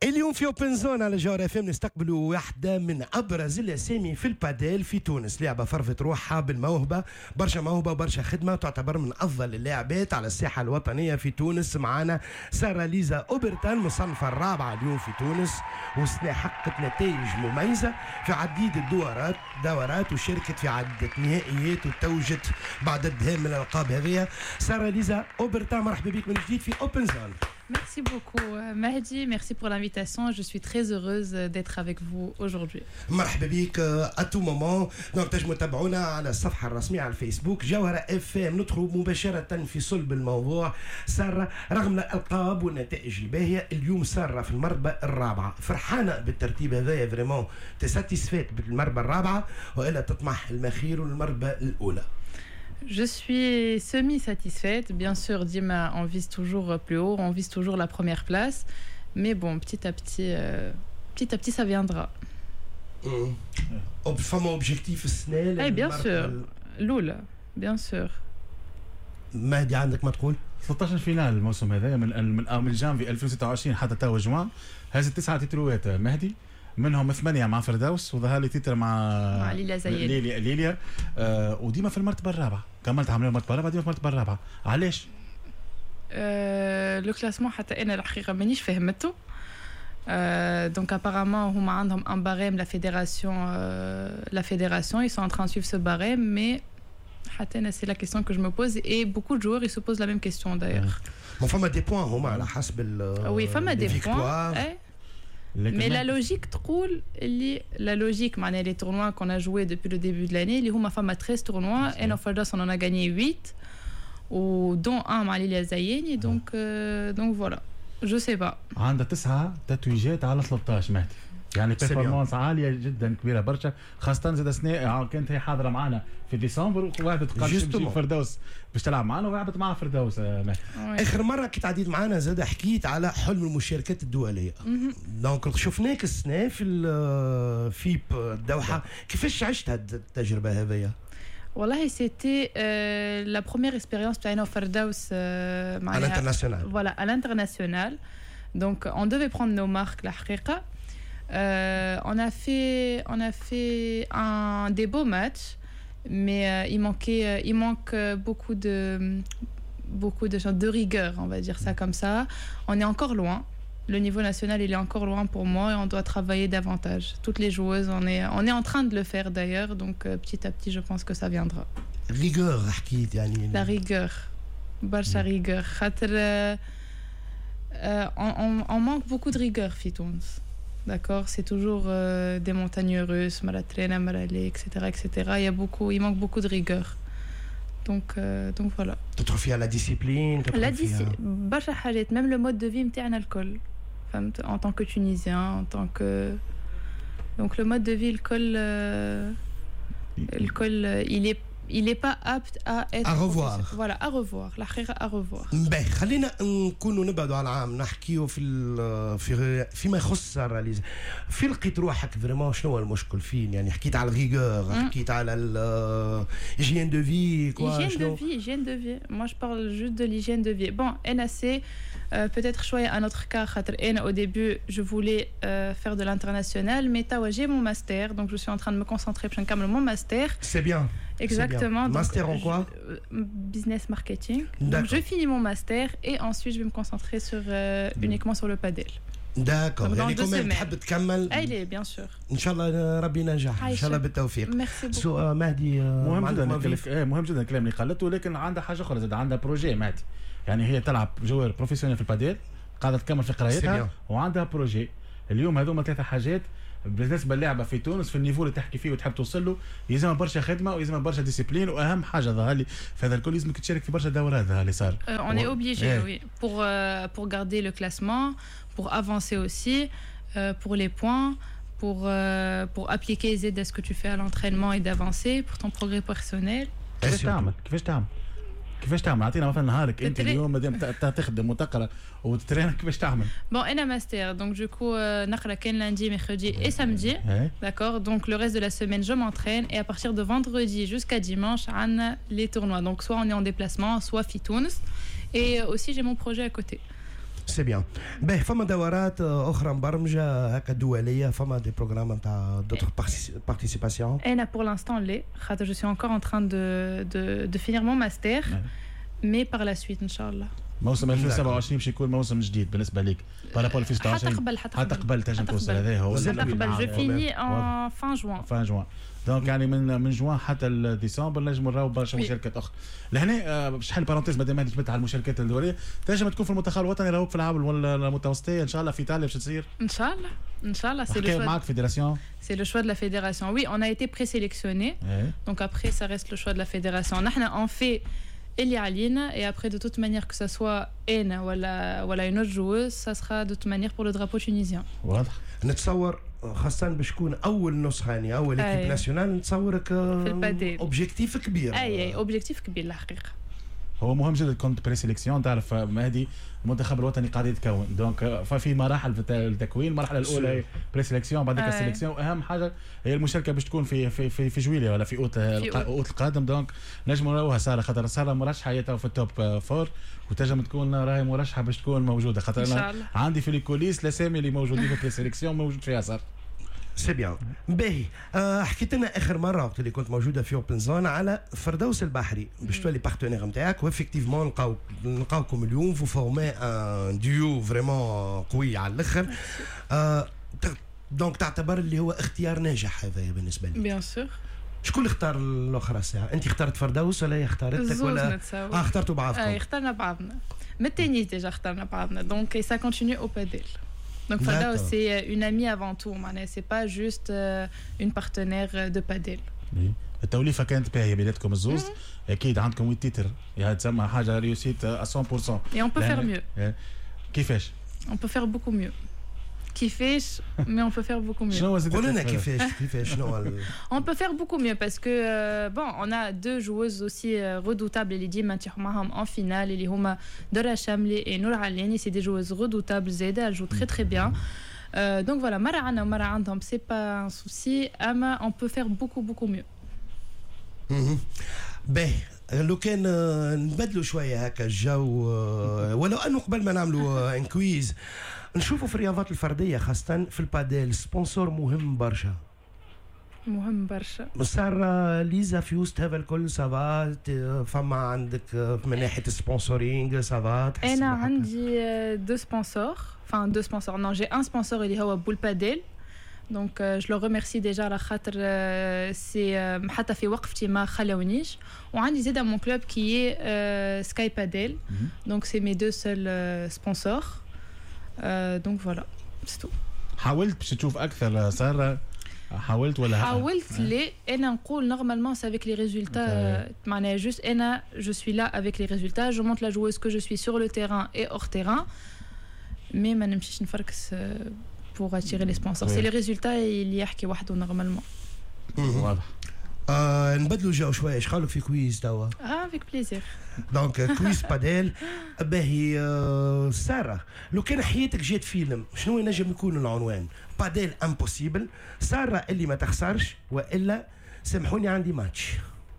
اليوم في اوبن زون على جوهر اف ام نستقبلوا واحده من ابرز الاسامي في الباديل في تونس، لعبه فرضت روحها بالموهبه، برشا موهبه وبرشا خدمه، تعتبر من افضل اللاعبات على الساحه الوطنيه في تونس. معنا ساره ليزا اوبرتان، مصنفه الرابعه اليوم في تونس، وسنة حققت نتائج مميزه في عديد الدورات وشاركت في عدة نهائيات وتوجت بعدد من الالقاب هذه. ساره ليزا اوبرتان، مرحبا بك من جديد في اوبن زون. Merci beaucoup Mahdi, merci pour l'invitation. Je suis très heureuse d'être avec vous aujourd'hui. مرحبا بك à tout moment. دونك تنجموا تتابعونا على الصفحة الرسمية على الفيسبوك جوهرة اف ام. ندخل مباشرة في صلب الموضوع. سارة، رغم الألقاب والنتائج الباهية، اليوم سارة في المرتبة الرابعة، فرحانة بالترتيب هذايا؟ فريمون تساتيسفيت بالمرتبة الرابعة وإلا تطمح المخير والمرتبة الأولى؟ Je suis semi-satisfaite. Bien sûr, Dima, on vise toujours plus haut, on vise toujours la première place. Mais bon, petit à petit, ça viendra. فما objectif السنة؟ Eh bien sûr, Loula, bien sûr. مهدي عندك ما تقول؟ 13 فينال الموسم هذا من جانفي 2026 حتى توا جوان. هذه 9 تتروات مهدي، منهم 8 مع فردوس، وظهر لي تيتر مع ليليا زياد. ليليا وديما في المرتبه الرابعه. كملت عمليه المرتبه الرابعه، ديما في المرتبه الرابعه. علاش؟ لو كلاسمون حتى انا الحقيقه مانيش فهمته. Donc apparemment هما عندهم un barème la fédération ils sont en train de suivre ce barème, mais حتى c'est la question que je me pose et beaucoup de joueurs ils se posent la même question d'ailleurs. Bon, فما des points هما على حسب oui فما des points. Mais la logique تقول اللي la logique معناها les tournois qu'on a joué depuis le début de l'année اللي هما فما 13 tournois et nos Fardas on en a gagné 8 ou dont un مع ليليا زياني. donc voilà je sais pas. عندها 9 تتويجات على 13 مهدي، يعني بيرفورمانس عاليه جدا كبيره برشا، خاصه زاد سنة كانت هي حاضره معنا في ديسمبر ووعدت قبل فردوس باش تلعب معنا ولعبت مع فردوس مهدي. اخر مره كنت عديت معنا زاد حكيت على حلم المشاركات الدوليه. دونك شفناك السنه في فيب الدوحه، كيفاش عشت هذه التجربه هذيا؟ والله c'était la première expérience تاعنا فردوس à l'international. Voilà, à l'international. Donc on devait prendre nos marques la حقيقة. On a fait des beaux matchs, mais il manque beaucoup de rigueur, on va dire ça comme ça. On est encore loin. Le niveau national, il est encore loin pour moi et on doit travailler davantage. Toutes les joueuses, on est en train de le faire d'ailleurs, donc petit à petit, je pense que ça viendra. Rigueur, حكيت يعني. La rigueur, برشا rigueur. On manque beaucoup de rigueur في تونس. D'accord, c'est toujours des montagnes russes, Malatrena, Malalé, etc. Il manque beaucoup de rigueur. Donc voilà. تدخل فيها la discipline. La discipline, برشا حاجات, même le mode de vie متاعنا الكل. فهمت, en tant que Tunisien, en tant que. Donc le mode de vie il est pas apte à être à revoir. Voilà, à revoir, la khira à revoir. باهي، خلينا نكونوا نبعدوا على العام، نحكيوا فيما يخص سارة ليزا. في لقيت روحك فريمون شنو هو المشكل فين؟ يعني حكيت على الريغور، حكيت على l'hygiène de vie quoi. Hygiène de vie. Moi je parle juste de l'hygiène de vie. Bon, NAC peut-être choisir un autre cas. Au début, je voulais faire de l'international, mais j'ai mon master, donc je suis en train de me concentrer sur mon master. C'est bien. Exactement. Donc, master en quoi? Business marketing. Donc je finis mon master et ensuite je vais me concentrer uniquement sur le padel. D'accord. يعني كمان تحب تكمل؟ اي bien sûr. ان شاء الله ربي ينجح ان شاء الله بالتوفيق. سو مهدي، مهم جدا الكلام اللي قالته، لكن عندها حاجه اخرى زاد، عندها بروجي مهدي. يعني هي تلعب جوار بروفيسيونيل في الباديل، قاعده تكمل في قرايتها وعندها بروجي. اليوم هذوما 3 حاجات بالنسبه للعبه في تونس في النيفو اللي تحكي فيه وتحب توصل له، يلزمها برشا خدمه ويلزمها برشا ديسيبلين، واهم حاجه ظهر لي في هذا الكل لازمك تشارك في برشا دورات. ظهر لي صار on est obligé oui pour garder le classement, pour avancer aussi, pour les points, pour appliquer les aides à ce que tu fais à l'entraînement et d'avancer pour ton progrès personnel. كيفاش تعمل؟ اعطينا مثلا نهارك انت اليوم مادام تخدم وتقرا وتترين، كيفاش تعمل؟ Bon, انا ماستر donc du coup نقرا كان lundi, mercredi et samedi. D'accord, donc le reste de la semaine je m'entraîne et à partir de vendredi jusqu'à dimanche عندنا les tournois. Donc soit on est en déplacement, soit في تونس, et aussi j'ai mon projet à côté. سي بيان. باهي فما دورات اخرى مبرمجه هكا دوليه فما دي بروغرام نتاع دوتر بارتيسيباسيون؟ انا pour l'instant لي خاطر je suis encore en train de finir mon master mais par la suite ان شاء الله. موسم 2027 باش يكون موسم جديد بالنسبه ليك بارابول 2026 حتى قبل تنجم توصل. هذا هو حتى قبل جو فيني ان فان جوان دونك يعني من جوان حتى ديسمبر نجموا نراو برشا مشاركات اخرى. لهنا شحال بارونتيز مادام جبت على المشاركات الدوليه تنجم تكون في المنتخب الوطني راهو في العاب ولا المتوسطيه ان شاء الله في ايطاليا باش تصير ان شاء الله. ان شاء الله c'est le choix معك fédération. C'est le choix de la fédération. Oui, on a été présélectionné. Donc après ça reste le choix de la fédération. نحن on fait اللي علينا et après de toute manière que ça soit انا ولا une autre joueuse ça sera de toute manière pour le drapeau tunisien. واضح. نتصور خاصة باش تكون أول نسخة يعني أول إيكيب ناسيونال نتصورك أوبجيكتيف كبير. أي أوبجيكتيف كبير الحقيقة. هو مهم جدا كنت بريسيليكسيون تعرف مهدي المنتخب الوطني قاعد يتكون دونك ففي مراحل في التكوين. المرحله الاولى بريسيليكسيون بعد كده السيليكسيون واهم حاجه هي المشاركه باش تكون في جويليا ولا في اوت القادم. دونك نجموا نراوها ساره خاطر ساره مرشحه هي في التوب فور وتنجم تكون راهي مرشحه باش تكون موجوده خاطر انا عندي في الكوليس الاسامي اللي موجودين في البريسيليكسيون موجود فيها ساره. سي بيان. باهي حكيت لنا اخر مره وقت اللي كنت موجوده في اوبن زون على فردوس البحري باش تولي بارتنير نتاعك وافكتيفمون نلقاوكم اليوم فو فورمي ان ديو فريمون قوي على الاخر. دونك تعتبر اللي هو اختيار ناجح هذا بالنسبه لي؟ بيان سور. شكون اللي اختار الاخرى الساعه؟ انت اخترت فردوس ولا هي اختارتك ولا اخترتوا بعضكم؟ اخترنا بعضنا من التنس ديجا اخترنا بعضنا دونك سا كونتينيو او بادل. Donc Farda c'est une amie avant tout, c'est pas juste une partenaire de padel. التوليفه كانت باهيه بيناتكم الزوز اكيد عندكم ويتيتر يعني تسمى حاجه ريوسيت 100%. Et on peut faire mieux. كيفاش؟ On peut faire beaucoup mieux. كيفاش mais on peut faire beaucoup mieux. شنو قولنا كيفاش شنو On peut faire beaucoup mieux parce que bon on a deux joueuses aussi redoutables اللي ديما نتيحوا معاهم en finale اللي هما درا شاملي et نور علاني. C'est des joueuses redoutables زاده elles jouent très très bien. Donc voilà مرة عنا ومرة عندهم c'est pas un souci اما on peut faire beaucoup mieux. باهي لو كان نبدلوا شويه هكا الجو ولو انه قبل ما نعملوا انكويز نشوفوا في الرياضات الفرديه خاصه في الباديل سبونسور مهم برشا. صار ليزا في وسط هذا الكل سافا فما عندك من ناحيه السبونسورينغ سافا؟ انا عندي دو سبونسور نو جي ان سبونسور اللي هو بول باديل دونك جو لو ريميرسي ديجا على خاطر سي حتى في وقفتي ما خلونيش. وعندي زيدا مون كلوب كي سكاي باديل دونك سي مي دو سول سبونسور. دونك فوالا سي تو. حاولت باش تشوف اكثر ساره؟ حاولت ولا حاولت لي انا نقول نورمالمون سي افيك لي ريزولتا معناها جوست انا جو سوي لا افيك لي ريزولتا جو مونت لا جويز كو جو سوي سور لو تيران اي اور تيران مي ما نمشيش نفركس pour attirer les sponsors. C'est les résultats اللي يحكي وحده نورمالمون. واضح. نبدلوا جو شويه ايش قالوا في كويز توا؟ افيك بليزير. دونك كويز باديل باهي. ساره لو كان حياتك جات فيلم شنو ينجم يكون العنوان؟ باديل امبوسيبل، ساره اللي ما تخسرش، والا سامحوني عندي ماتش.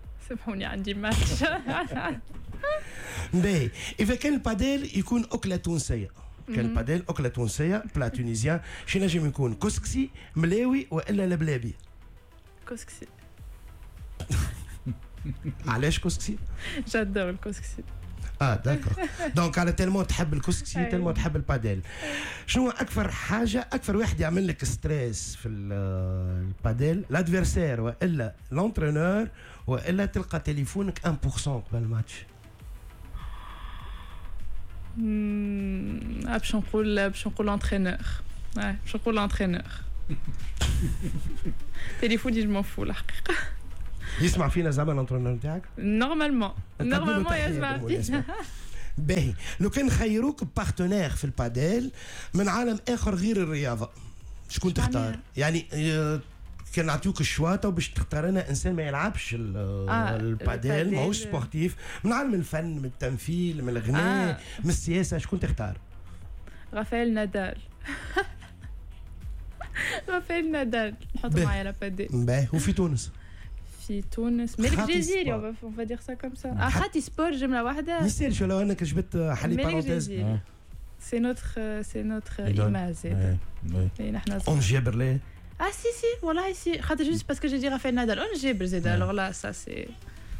باهي اذا كان الباديل يكون اكله تونسيه كان الباديل أكلة تونسية بلا تونيزيان شي نجم يكون كسكسي ملاوي وإلا لبلابي؟ كسكسي. علاش كسكسي؟ جادور الكسكسي. داكور. دونك على تلمون تحب الكسكسي تلمون تحب الباديل. شنو أكثر حاجة أكثر واحد يعمل لك ستريس في الباديل؟ الادفيرسير وإلا لونترينور وإلا تلقى تليفونك 1% قبل الماتش؟ باش نقول لونترينور. باش نقول لونترينور. تليفوني جو مون الحقيقه. يسمع فينا زعما لونترينور نتاعك؟ نورمالمون يسمع فينا. باهي لو كان خيروك بارتنير في الباديل من عالم اخر غير الرياضه شكون تختار؟ يعني كان نعطيوك الشواطه باش تختار لنا انسان ما يلعبش الباديل ماهوش سبورتيف من عالم الفن من التمثيل من الغناء من السياسه شكون تختار؟ رافائيل نادال. رافائيل نادال نحطو معايا لا باديل. باهي وفي تونس؟ في تونس ملك جزيري اون فا دير سا كوم سا. خاطي سبور جمله واحده ما يصيرش لو انك جبت حليب بارونتيز. c'est notre image. On Jabber ليه Ah si والله si خاطر juste parce que j'ai dit Rafael Nadal on Jabber زيد alors là ça c'est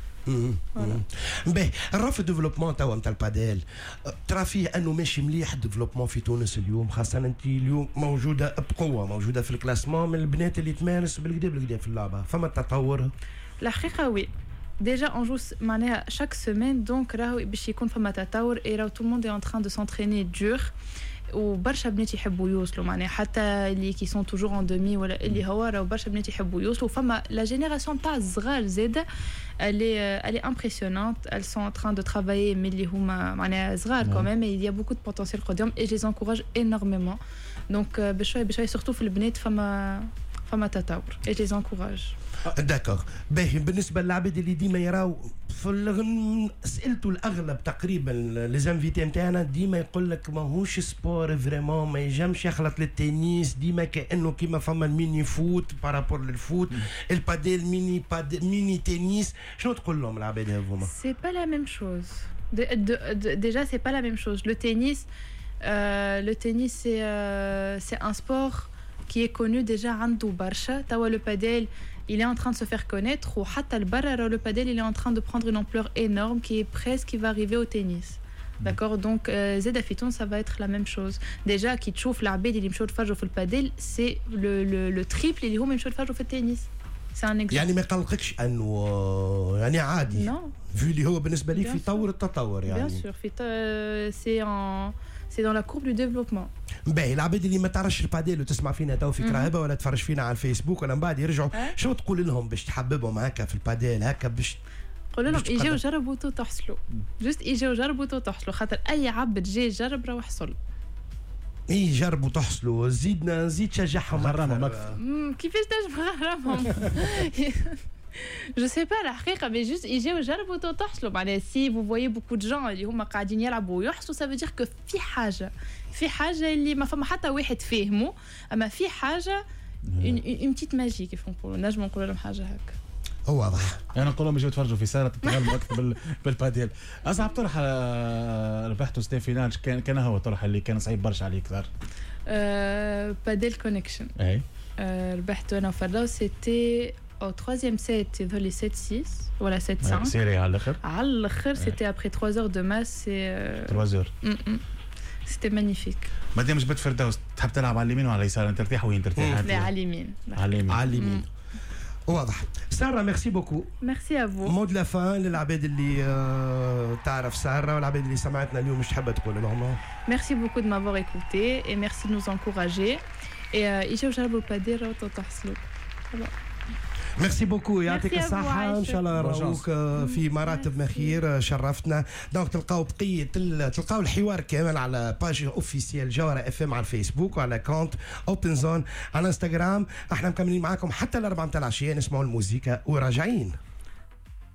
باهي الرف الديفلوبمون توا نتاع الباديل ترى فيه انه ماشي مليح الديفلوبمون في تونس اليوم خاصه انت اليوم موجوده بقوه موجوده في الكلاسمون من البنات اللي تمارس بالكدا في اللعبه فما تطور الحقيقه وي déjà on joue معناها chaque semaine donc راهو باش يكون فما تطور et راهو tout le monde est en train de s'entraîner dur وبرشا بنات يحبوا يوصلوا معناها حتى اللي كي سون توجور ان دومي ولا اللي هو راهو برشا بنات يحبوا يوصلوا فما لا جينيراسيون تاع الصغار زاده elle est impressionnante elles sont en train de travailler mais اللي هما معناها صغار quand même et il y a beaucoup de potentiel قدام et je les encourage énormément donc بشوي surtout في البنات فما تطور et je les encourage. داكور باهي بالنسبه للعباد اللي ديما يراو في سالته الاغلب تقريبا لي زانفيتي نتاعنا ديما يقول لك ماهوش سبور فريمون ما يجمش يخلط للتنس ديما كانه كيما فما الميني فوت بارابور للفوت الباديل ميني تنس شنو تقول لهم العباد هذوما؟ سي با لا ميم شوز déjà c'est pas la même chose le tennis c'est un sport qui est connu déjà عنده برشا توا le padel il est en train de se faire connaître وحتى البرا le padel il est en train de prendre une ampleur énorme qui va arriver au tennis. D'accord donc زاد في تونس ça va être la même chose. Déjà كي تشوف العباد اللي مشاو يتفرجوا في البادل c'est le triple اللي هما يمشوا يتفرجوا في التنس. C'est un exemple. يعني ما يقلقكش انه يعني عادي. Non. vu اللي هو بالنسبه لي في طور التطور يعني. Bien sûr c'est dans la courbe du développement. باهي العباد اللي ما تعرفش الباديل وتسمع فينا تو في كراهبه ولا تفرج فينا على الفيسبوك ولا من بعد يرجعوا شو تقول لهم باش تحببهم هكا في الباديل هكا باش قول لهم يجيو يجربوا تو تحصلوا جست يجيو يجربوا تو تحصلوا خاطر اي عبد جاي يجرب راه يحصل يجربوا تحصلوا نزيد شجعهم غرامهم اكثر كيفاش تنجم غرامهم Je sais pas الحقيقة mais juste يجيو يجربوا تو تحصلوا معناها si vous voyez beaucoup de gens اللي هما قاعدين يلعبوا ويحصلوا ça veut dire que في حاجة اللي ما فما حتى واحد فاهمه أما في حاجة une petite magie كيف نقولوا نجم نقولوا لهم حاجة هكا. هو واضح. أنا نقول لهم يجوا يتفرجوا في سارة تتغلبوا أكثر بالباديل. أصعب طرح ربحتوا ستين فينال كان هو الطرح اللي كان صعيب برشا عليه أكثر. باديل كونكشن. أي. ربحته أنا وفراو c'était au troisième set dans les 7-6 voilà 7-5 سيري على الآخر c'était après 3 heures de masse et 3 heures c'était magnifique. ما دام جبت فردوس تحب تلعب على اليمين ولا على اليسار انت ترتاح وين ترتاح؟ لا على اليمين. على اليمين. واضح. سارة ميرسي بوكو. ميرسي ا فو. مود لا فان للعباد اللي تعرف سارة والعباد اللي سمعتنا اليوم مش حابة تقول لهم. Merci beaucoup de m'avoir écouté et merci de nous encourager et يجيو يجربوا الباديل راهو تحصلوا. ميرسي بوكو يعطيك الصحة إن شاء الله راهوك في مراتب مخير شرفتنا دونك تلقاو تلقاو الحوار كامل على باج اوفيسيال جوهرة اف ام على الفيسبوك وعلى كونت اوبن زون على انستغرام احنا مكملين معاكم حتى الأربعة متاع العشية نسمعوا الموسيقى وراجعين.